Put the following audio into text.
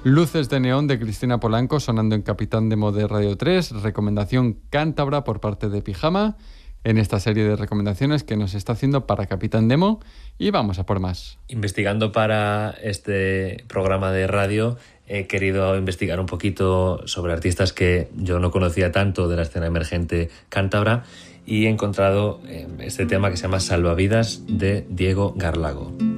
Luces de neón de Cristina Polanco sonando en Capitán Demo de Radio 3, recomendación cántabra por parte de Pijama, en esta serie de recomendaciones que nos está haciendo para Capitán Demo, y vamos a por más. Investigando para este programa de radio, he querido investigar un poquito sobre artistas que yo no conocía tanto de la escena emergente cántabra, y he encontrado este tema que se llama Salvavidas de Diego Garlago.